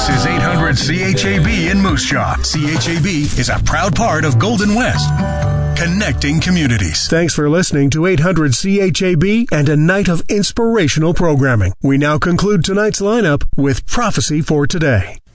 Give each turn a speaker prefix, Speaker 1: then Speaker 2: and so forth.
Speaker 1: This is 800 CHAB in Moose Jaw. CHAB is a proud part of Golden West, connecting communities.
Speaker 2: Thanks for listening to 800 CHAB and a night of inspirational programming. We now conclude tonight's lineup with Prophecy for Today.